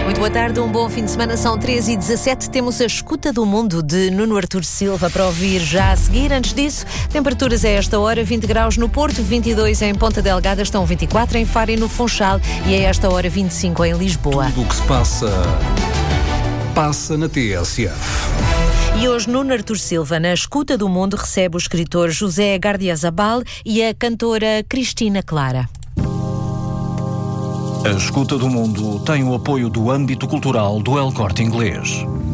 Muito boa tarde, um bom fim de semana, são 13h17. Temos a Escuta do Mundo de Nuno Artur Silva para ouvir já a seguir. Antes disso, temperaturas a esta hora, 20 graus no Porto, 22 em Ponta Delgada, estão 24 em Faro e no Funchal e a esta hora 25 em Lisboa. Tudo o que se passa na TSF. E hoje Nuno Artur Silva, na Escuta do Mundo, recebe o escritor José Gardiazabal e a cantora Cristina Clara. A Escuta do Mundo tem o apoio do âmbito cultural do El Corte Inglês.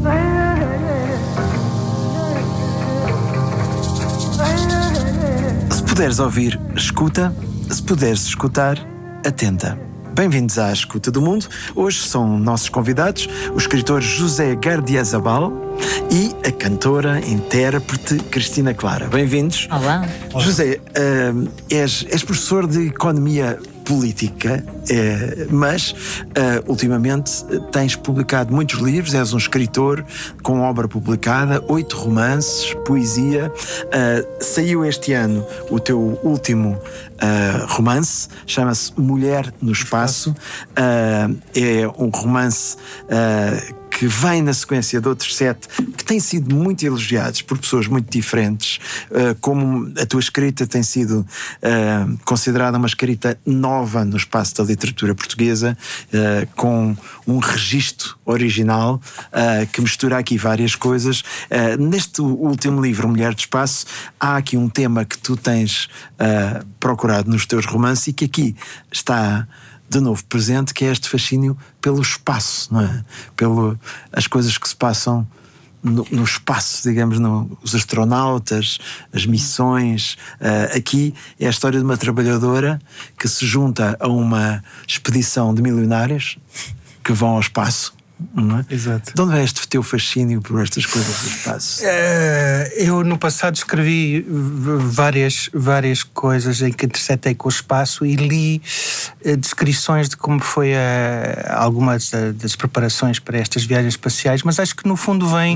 Se puderes ouvir, escuta. Se puderes escutar, atenta. Bem-vindos à Escuta do Mundo. Hoje são nossos convidados o escritor José Gardiazabal e a cantora, intérprete Cristina Clara. Bem-vindos. Olá. José, és professor de Economia Política, mas ultimamente tens publicado muitos livros, és um escritor com obra publicada, 8 romances, poesia. Saiu este ano o teu último romance, chama-se Mulher no Espaço. É um romance que vem na sequência de outros 7 que têm sido muito elogiados por pessoas muito diferentes, como a tua escrita tem sido considerada uma escrita nova no espaço da literatura portuguesa, com um registro original que mistura aqui várias coisas. Neste último livro, Mulher do Espaço, há aqui um tema que tu tens procurado nos teus romances e que aqui está de novo presente, que é este fascínio pelo espaço, não é? As coisas que se passam no espaço, digamos, os astronautas, as missões. Aqui é a história de uma trabalhadora que se junta a uma expedição de milionários que vão ao espaço. Não é? Exato. De onde vem este teu fascínio por estas coisas do espaço? Eu no passado escrevi várias coisas em que interceptei com o espaço e li descrições de como foi algumas das preparações para estas viagens espaciais, mas acho que no fundo vem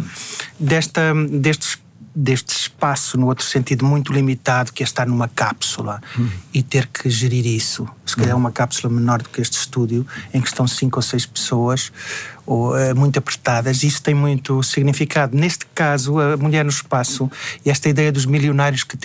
deste espaço, no outro sentido, muito limitado, que é estar numa cápsula e ter que gerir isso. Se calhar uma cápsula menor do que este estúdio, em que estão 5 ou 6 pessoas, muito apertadas. Isso tem muito significado. Neste caso, a mulher no espaço e esta ideia dos milionários que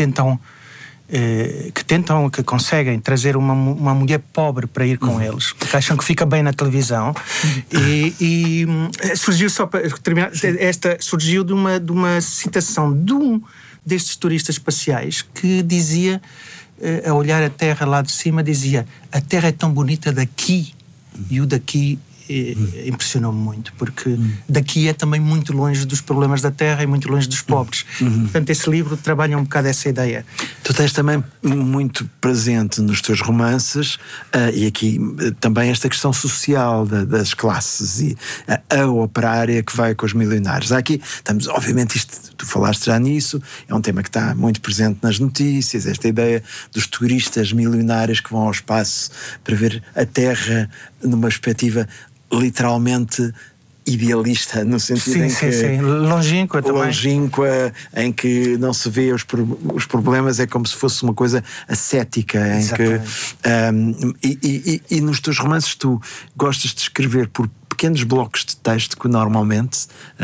conseguem trazer uma mulher pobre para ir com eles, porque acham que fica bem na televisão. E surgiu, só para terminar, surgiu de uma citação de um destes turistas espaciais que dizia, a olhar a Terra lá de cima, dizia: a Terra é tão bonita daqui. E o daqui impressionou-me muito, porque daqui é também muito longe dos problemas da Terra e muito longe dos pobres. Portanto, esse livro trabalha um bocado essa ideia. Tu tens também muito presente nos teus romances, e aqui também esta questão social das classes e a operária que vai com os milionários. Aqui estamos, obviamente, tu falaste já nisso, é um tema que está muito presente nas notícias, esta ideia dos turistas milionários que vão ao espaço para ver a Terra numa perspectiva literalmente idealista, no sentido em que... Sim. Longínqua também. Longínqua, em que não se vê os problemas, é como se fosse uma coisa ascética, em que... E nos teus romances tu gostas de escrever por pequenos blocos de texto que normalmente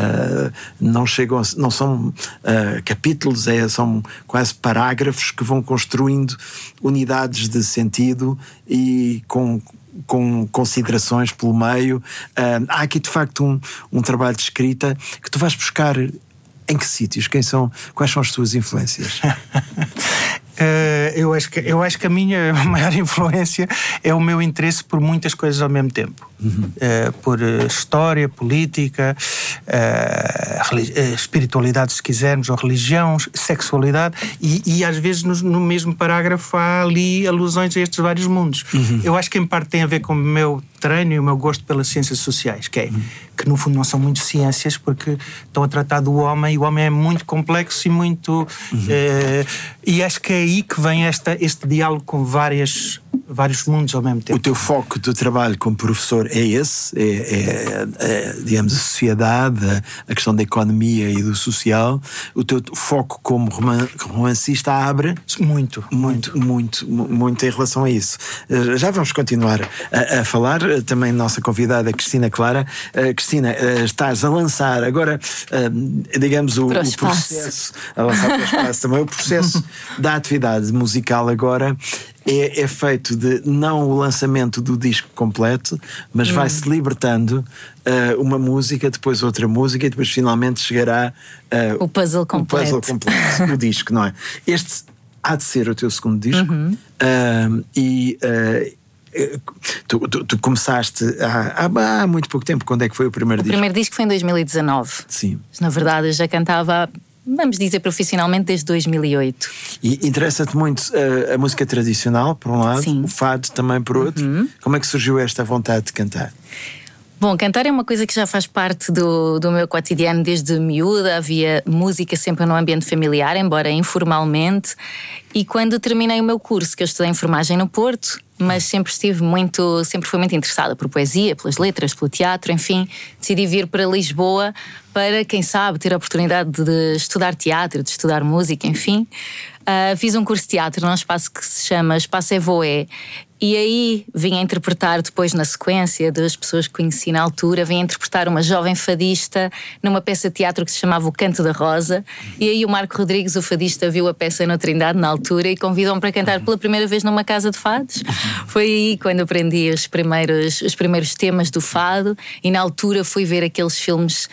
não são capítulos, são quase parágrafos que vão construindo unidades de sentido e com considerações pelo meio. Há aqui de facto um trabalho de escrita que tu vais buscar em que sítios? Quais são as tuas influências? Eu acho que a minha maior influência é o meu interesse por muitas coisas ao mesmo tempo. Por história, política, espiritualidade, se quisermos, ou religião, sexualidade, e às vezes no mesmo parágrafo há ali alusões a estes vários mundos. Eu acho que em parte tem a ver com o meu treino e o meu gosto pelas ciências sociais, que no fundo não são muito ciências, porque estão a tratar do homem, e o homem é muito complexo e muito... e acho que é aí que vem este diálogo com vários mundos ao mesmo tempo. O teu foco do trabalho como professor valor é esse, digamos, a sociedade, a questão da economia e do social. O teu foco como romancista abre muito em relação a isso. Já vamos continuar a falar. Também nossa convidada Cristina Clara. Cristina, estás a lançar agora, digamos, o processo, a lançar para o espaço também, o processo da atividade musical agora é feito de não o lançamento do disco completo, mas vai-se libertando uma música, depois outra música, e depois finalmente chegará o puzzle completo, o disco, não é? Este há de ser o teu segundo disco. Tu começaste há muito pouco tempo. Quando é que foi o primeiro disco? O primeiro disco foi em 2019. Sim. Na verdade, eu já cantava, vamos dizer, profissionalmente desde 2008. E interessa-te muito a música tradicional, por um lado, sim, o fado também por outro. Como é que surgiu esta vontade de cantar? Bom, cantar é uma coisa que já faz parte do meu cotidiano desde miúda. Havia música sempre no ambiente familiar, embora informalmente. E quando terminei o meu curso, que eu estudei enfermagem no Porto, mas sempre fui muito interessada por poesia, pelas letras, pelo teatro, enfim, decidi vir para Lisboa para, quem sabe, ter a oportunidade de estudar teatro, de estudar música, enfim. Fiz um curso de teatro num espaço que se chama Espaço Evoé, e aí vim a interpretar, depois na sequência das pessoas que conheci na altura, vim a interpretar uma jovem fadista numa peça de teatro que se chamava O Canto da Rosa. E aí o Marco Rodrigues, o fadista, viu a peça na Trindade na altura e convidou-me para cantar pela primeira vez numa casa de fados. Foi aí quando aprendi os primeiros temas do fado, e na altura fui ver aqueles filmes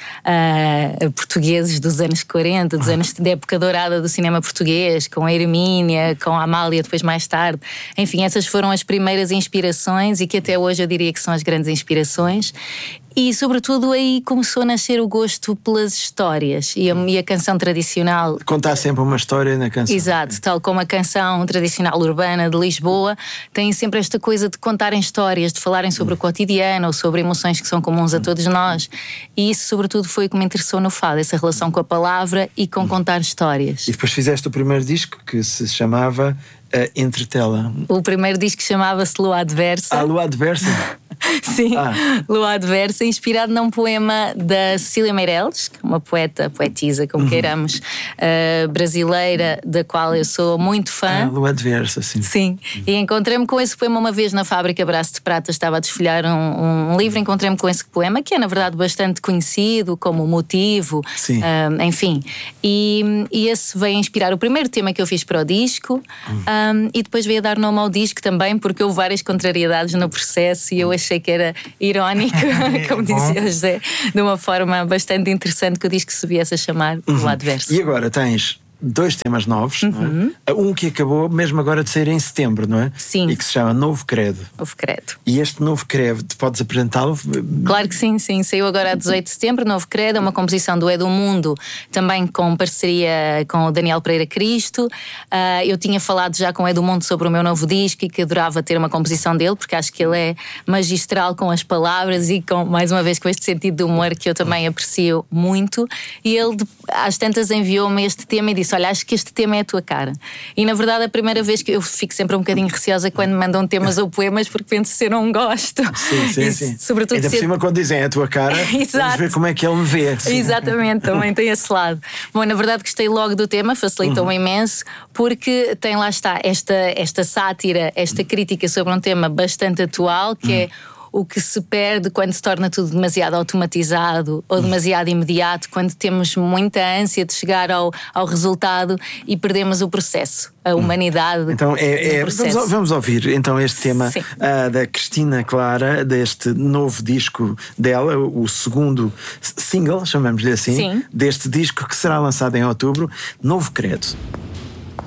portugueses dos anos 40, da época dourada do cinema português, com a Hermínia, com a Amália depois mais tarde. Enfim, essas foram as primeiras inspirações, e que até hoje eu diria que são as grandes inspirações. E sobretudo aí começou a nascer o gosto pelas histórias e a canção tradicional. Contar sempre uma história na canção. Exato, tal como a canção tradicional urbana de Lisboa tem sempre esta coisa de contarem histórias, de falarem sobre o cotidiano ou sobre emoções que são comuns a todos nós. E isso sobretudo foi o que me interessou no fado, essa relação com a palavra e com contar histórias. E depois fizeste o primeiro disco que se chamava Entretela. O primeiro disco chamava-se Lua Adversa. Lua Adversa? Sim, Lua Adversa, inspirado num poema da Cecília Meirelles, que é uma poetisa, como queiramos, brasileira, da qual eu sou muito fã. Lua Adversa, sim. Sim, e encontrei-me com esse poema uma vez na fábrica Braço de Prata. Estava a desfolhar um livro, encontrei-me com esse poema, que é na verdade bastante conhecido como motivo, enfim. E esse veio inspirar o primeiro tema que eu fiz para o disco, e depois veio a dar nome ao disco também, porque houve várias contrariedades no processo e eu achei que era irónico, como dizia o José, de uma forma bastante interessante, que o disco se viesse a chamar O Adverso. E agora tens 2 temas novos, não é? Um que acabou mesmo agora de sair em setembro, não é? Sim. E que se chama Novo Credo. Novo Credo. E este Novo Credo, podes apresentá-lo? Claro que sim. Saiu agora a 18 de setembro, Novo Credo, é uma composição do Edmundo, também com parceria com o Daniel Pereira Cristo. Eu tinha falado já com o Edmundo sobre o meu novo disco e que adorava ter uma composição dele, porque acho que ele é magistral com as palavras e mais uma vez com este sentido de humor que eu também aprecio muito. E ele às tantas enviou-me este tema e disse: olha, acho que este tema é a tua cara. E na verdade a primeira vez que eu fico sempre um bocadinho receosa quando me mandam temas ou poemas, porque penso se eu não gosto. Sim. Sobretudo ainda por cima quando dizem é a tua cara, vamos ver como é que ele me vê. Sim. Exatamente, também tem esse lado. Bom, na verdade gostei logo do tema, facilitou-me imenso, porque tem, lá está, esta sátira, esta crítica sobre um tema bastante atual, que é o que se perde quando se torna tudo demasiado automatizado ou demasiado imediato, quando temos muita ânsia de chegar ao resultado e perdemos o processo, a humanidade. Então vamos ouvir então este tema da Cristina Clara, deste novo disco dela, o segundo single, chamamos-lhe assim, deste disco que será lançado em outubro, Novo Credo.